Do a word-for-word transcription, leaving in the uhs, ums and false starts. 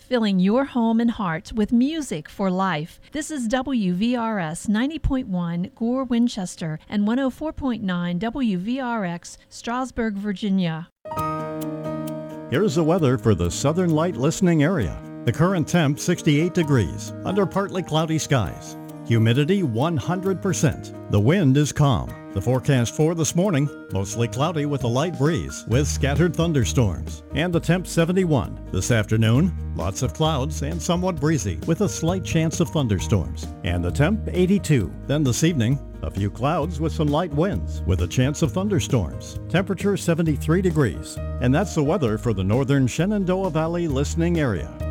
filling your home and heart with music for life. This is W V R S ninety point one Gore, Winchester, and one oh four point nine W V R X, Strasburg, Virginia. Here's the weather for the Southern Light listening area. The current temp sixty-eight degrees, under partly cloudy skies. Humidity one hundred percent. The wind is calm. The forecast for this morning, mostly cloudy with a light breeze with scattered thunderstorms. And the temp seventy-one. This afternoon, lots of clouds and somewhat breezy with a slight chance of thunderstorms. And the temp eighty-two. Then this evening, a few clouds with some light winds with a chance of thunderstorms. Temperature seventy-three degrees. And that's the weather for the northern Shenandoah Valley listening area.